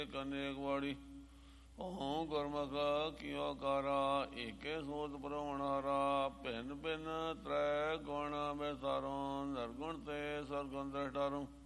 ਕਨੇਕ ਵਾੜੀ ਓਹ ਗੁਰਮੁਖ ਕਿਉ ਕਾਰਾ ਏਕੇ ਸੋਤ ਪਰਵਣਾਰਾ ਭਿੰਨ ਭਿੰਨ ਤ੍ਰੈ ਗੁਣ ਵਿਸਾਰੋ ਨਿਰਗੁਣ ਤੇ ਸਰਗੁਣ ਦ੍ਰਿਸ਼ਟਾਰੋ